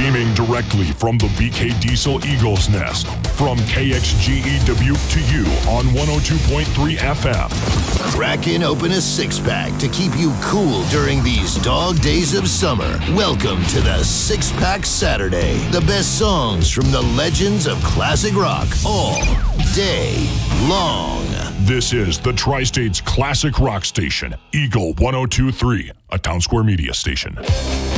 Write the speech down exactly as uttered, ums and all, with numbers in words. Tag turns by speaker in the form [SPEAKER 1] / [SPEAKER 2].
[SPEAKER 1] Streaming directly from the B K Diesel Eagles Nest. From K X G E Dubuque to you on one oh two point three F M.
[SPEAKER 2] Cracking open a six-pack to keep you cool during these dog days of summer. Welcome to the Six-Pack Saturday. The best songs from the legends of classic rock all day long.
[SPEAKER 1] This is the Tri-State's classic rock station, Eagle one oh two point three, a Town Square Media station.